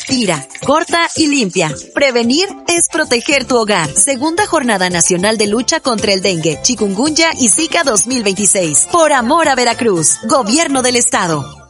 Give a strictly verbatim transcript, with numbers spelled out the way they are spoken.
Aspira, corta y limpia. Prevenir es proteger tu hogar. Segunda Jornada Nacional de Lucha contra el Dengue, Chikungunya y Zika dos mil veintiséis. Por amor a Veracruz. Gobierno del Estado.